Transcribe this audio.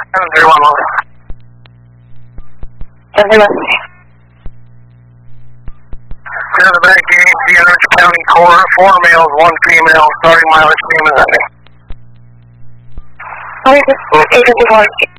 Clear the back gate, Orange County Core, 4 males, 1 female, starting mileage name is ending.